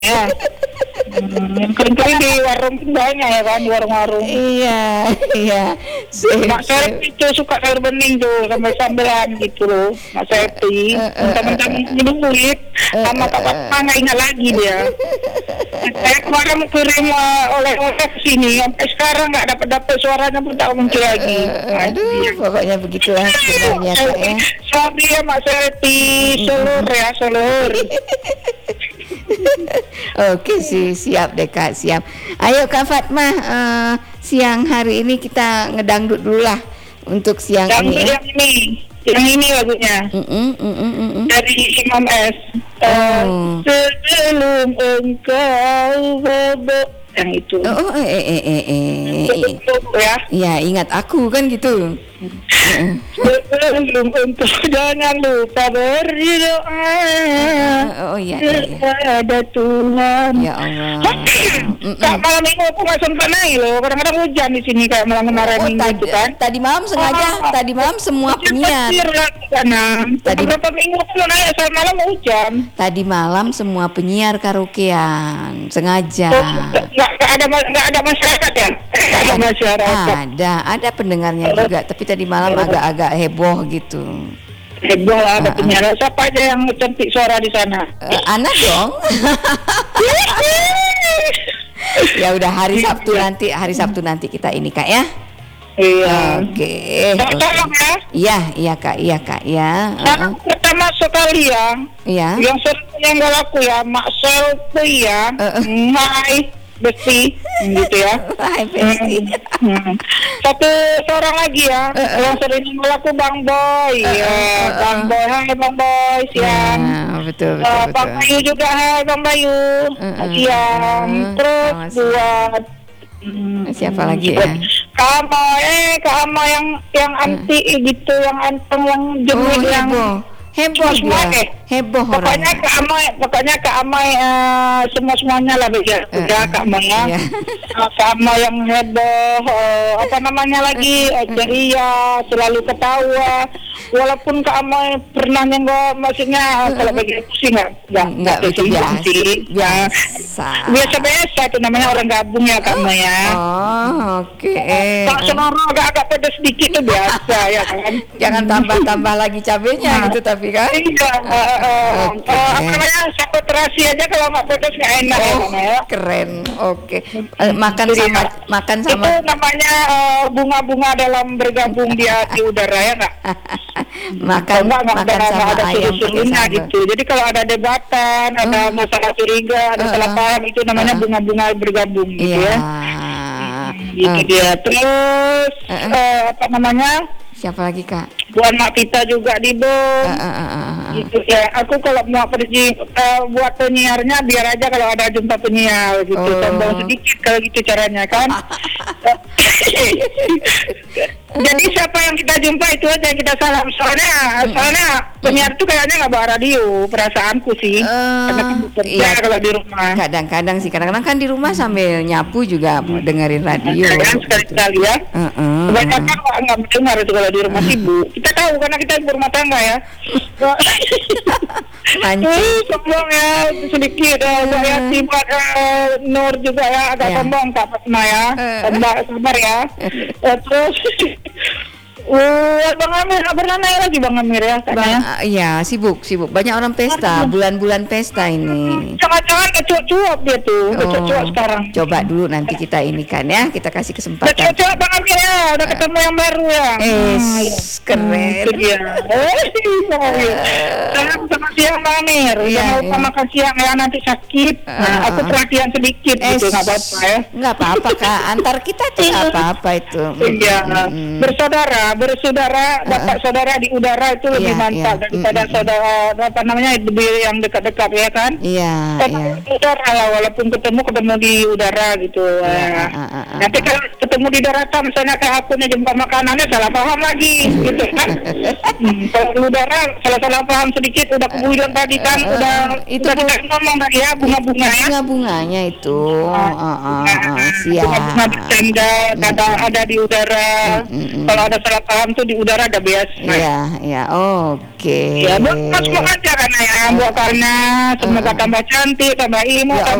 Ya. Yang kering-kering di warung pun banyak ya kan, di warung-warung. Iya, iya. Sip, Mak sip. Serti itu suka sayur bening tuh, sambal-sambalan gitu loh. Mak Serti, mentang-mentang minum duit, sama Kak Fatma nggak ingat lagi dia. Saya kemarin kirim oleh-oleh ke sini, sampai sekarang nggak dapat suaranya pun tak muncul lagi. Aduh, pokoknya begitulah sebenarnya Kak ya. Sorry ya Mak Serti, seluruh ya, seluruh. Oke sih, siap deh Kak, siap. Ayo Kak Fatma, siang hari ini kita ngedangdut dulu lah untuk siang Yang ini ya. yang ini lagunya dari Imam S. Oh. Sebelum engkau bobo, yang itu. Oh, Ya. ya ingat aku kan gitu. Sebelum engkau jangan lupa berdoa. Oh iya, iya. Ada Tuhan. Ya Allah. Kak, malam minggu aku nggak sempat naik loh. Kadang-kadang hujan di sini kayak malam kemarin Oh, minggu itu kan. tadi malam sengaja, tadi malam semua penyiar. Tadi berapa minggu aku mau naik asal malam hujan. Tadi malam semua penyiar karaokean sengaja. Nggak ada masyarakat ya? Nggak ada masyarakat. Ada pendengarnya juga, tapi tadi malam agak-agak heboh gitu. Heboh lah, ada penyiar. Siapa aja yang cantik suara di sana? Ana dong. Ya udah hari Sabtu nanti kita ini Kak ya. Iya. Oke. Tolong ya. Iya Kak ya. Karena pertama sekali ya. Iya. Yang sering yang gak laku ya, Mak Selfie ya, Mai Besti, gitu ya. Hai Besti. Satu seorang lagi ya, yang sering yang gak laku Bang Boy, ya, Bang Boy, hai Bang Boy, siang. Ya, betul. Bang Bayu juga, hai Bang Bayu, siang. Terus buat siapa lagi ya? Kamu yang anti gitu, yang anteng, yang jenuh, yang heboh dia. Heboh orang. Pokoknya Kak Amai semuanya lah ya Kak Amai ya. Kak Amai yang heboh, apa namanya lagi, ceria, selalu ketawa. Walaupun Kak Amai pernah nyenggol, maksudnya kalau bagi aku sih enggak itu biasa itu namanya orang gabung ya Kak Amai ya. Oh, oke. Pak Sonoro agak pedas sedikit itu biasa ya kan. Jangan tambah lagi cabenya gitu tapi kan. Iya. Apa namanya, sambal terasi aja kalau nggak pedas nggak enak ya. Keren. Oke. Makan sama itu namanya bunga-bunga dalam bergabung di udara ya nggak. makan sama ayam gitu. Jadi kalau ada debatan, ada masalah curiga, ada salah paham, itu namanya bunga-bunga bergabung gitu ya. Gitu dia. Terus apa namanya? Siapa lagi Kak? Buat Mak Vita juga di Bom. Gitu ya. Aku kalau mau pergi buat penyiarnya biar aja kalau ada jumpa penyiar gitu. Tambah sedikit kalau gitu caranya kan. Jadi siapa yang kita jumpa itu aja yang kita salam. Soalnya penyiar itu kayaknya nggak bawa radio, perasaanku sih. Karena kan bekerja kalau di rumah. Kadang-kadang kan di rumah sambil nyapu juga dengerin radio. Sekali-sekali ya. Kebanyakan nggak mendengar itu kalau di rumah sibuk. Kita tahu karena kita ibu rumah tangga ya. Sombong ya sedikit. Saya buat Nur juga ya agak sombong Kak Fatma ya. Sabar ya. Terus Bang Amir, pernah naik lagi Bang Amir ya? Iya, sibuk. Banyak orang pesta, bulan-bulan pesta ini. Jangan-jangan kecuap dia tuh, kecuap sekarang. Coba dulu nanti kita ini kan ya, kita kasih kesempatan. Kecuap Bang Amir ya, udah ketemu yang baru ya. Keren. Iya. Sama siang Bang Amir, jangan lupa makan siang ya, nanti sakit. Aku perhatian sedikit gitu, nggak apa-apa ya. Nggak apa-apa Kak, antar kita tuh nggak apa-apa itu. Iya, bersaudara, dapat saudara di udara itu lebih mantap daripada saudara apa namanya yang dekat-dekat ya kan? Iya. Udara lah, walaupun ketemu di udara gitu. Nanti kalau ketemu di daratan, misalnya kayak akunnya jemput makanannya salah paham lagi, gitu kan? Kalau udara salah paham sedikit, udah kebuilan tadi kan, itu udah kita ngomong tadi ya bunga-bunga ya. Bunga-bunganya itu, siap. Bunga bercanda, ada di udara. Kalau ada salah paham tuh di udara ada biasa. Iya, oke. Ya, buat semua aja karena ya, buat karena semoga tambah cantik, tambah ilmu,